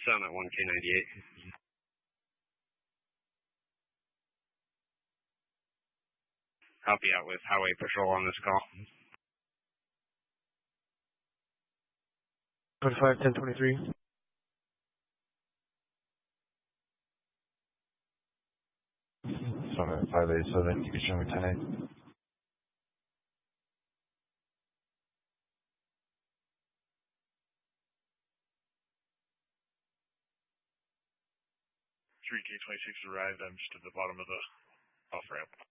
Sun at 1K98. Copy out with Highway Patrol on this call. 25-10-23. Sun at 587, you can show me 10-8. 3K26 arrived. I'm just at the bottom of the off-ramp.